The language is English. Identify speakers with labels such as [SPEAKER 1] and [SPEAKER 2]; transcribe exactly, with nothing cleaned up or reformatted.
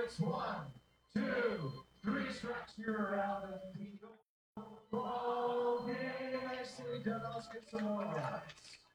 [SPEAKER 1] it's one, two, three strikes, you're out, and we go. Oh, hey, I say, let's get some more rides.